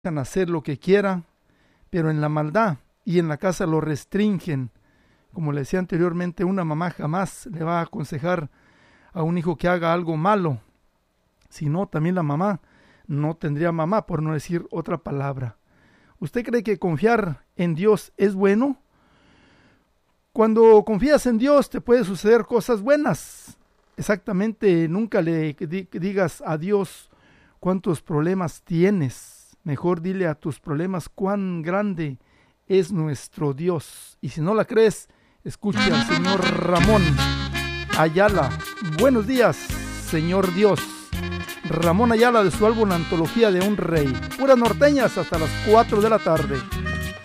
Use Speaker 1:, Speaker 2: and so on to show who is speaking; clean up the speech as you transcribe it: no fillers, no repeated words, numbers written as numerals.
Speaker 1: dejan hacer lo que quiera, pero en la maldad y en la casa lo restringen. Como le decía anteriormente, una mamá jamás le va a aconsejar a un hijo que haga algo malo. Si no, también la mamá no tendría mamá, por no decir otra palabra. ¿Usted cree que confiar en Dios es bueno? Cuando confías en Dios te puede suceder cosas buenas. Exactamente, nunca le digas a Dios cuántos problemas tienes. Mejor dile a tus problemas cuán grande es nuestro Dios. Y si no la crees, escucha al señor Ramón Ayala. Buenos días, señor Dios. Ramón Ayala, de su álbum Antología de un Rey. Puras norteñas hasta las 4 de la tarde.